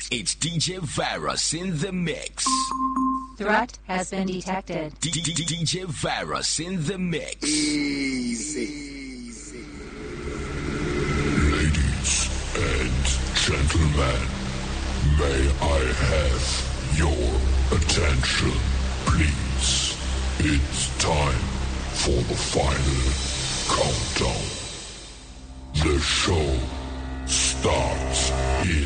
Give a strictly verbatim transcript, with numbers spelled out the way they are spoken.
It's D J Virus in the mix. Threat has been detected. D J Virus in the mix. Easy. Ladies and gentlemen, may I have your attention, please? It's time for the final countdown. The show starts in